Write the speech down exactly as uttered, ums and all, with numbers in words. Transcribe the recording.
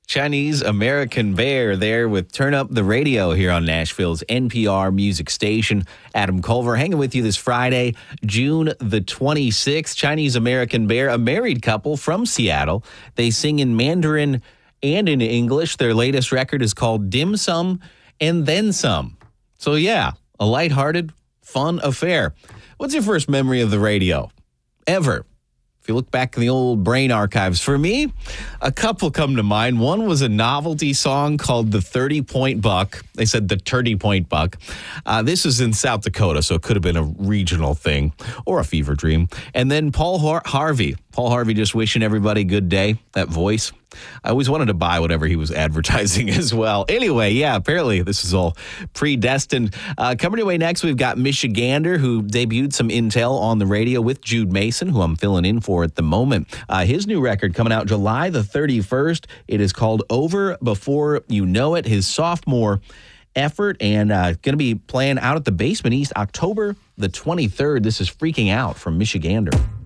Chinese American Bear there with Turn Up the Radio here on Nashville's N P R music station. Adam Culver hanging with you this Friday, June the twenty-sixth. Chinese American Bear, a married couple from Seattle. They sing in Mandarin and in English. Their latest record is called Dim Sum and Then Some. So yeah, a lighthearted, fun affair. What's your first memory of the radio? Ever? If you look back in the old brain archives, for me, a couple come to mind. One was a novelty song called the thirty Point Buck. They said the thirty Point Buck. Uh, this was in South Dakota, so it could have been a regional thing or a fever dream. And then Paul Har- Harvey. Paul Harvey just wishing everybody good day. That voice. I always wanted to buy whatever he was advertising as well. Anyway, yeah, apparently this is all predestined. Uh, coming your way next, we've got Michigander, who debuted some intel on the radio with Jude Mason, who I'm filling in for at the moment. Uh, his new record coming out July the thirty-first. It is called Over Before You Know It, his sophomore effort, and uh, going to be playing out at the Basement East October the twenty-third. This is Freaking Out from Michigander.